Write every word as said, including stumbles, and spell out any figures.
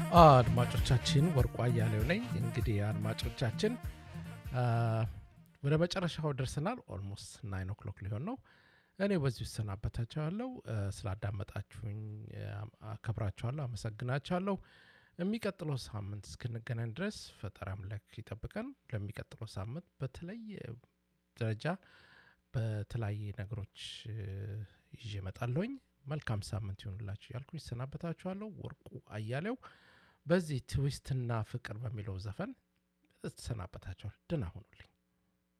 አድማጮቻችን ወርቁ አያሌው ነኝ። እንግዲህ አድማጮቻችን ወደ መጨረሻው ደርሰናል። ኦልሞስት ናይን ኦክሎክ ሊሆን ነው። እኔ በዚሁ እሰናበታችኋለሁ። ስላዳመጣችሁኝ አከብራችኋለሁ፣ አመሰግናችኋለሁ። የሚቀጥለው ሳምንት እስክንገናኝ ድረስ ፈጣሪ አምላክ ይጠብቀን። ለሚቀጥለው ሳምንት በተለየ ደረጃ በተለያየ ነገሮች ይዤ እመጣለሁኝ። መልካም ሳምንት ይሁንላችሁ ያልኩኝ እሰናበታችኋለሁ። ወርቁ አያሌው በዚህ ትዊስትና ፍቅር በሚለው ዘፈን እሰናበታችኋለሁ። ደህና ሁኑልኝ።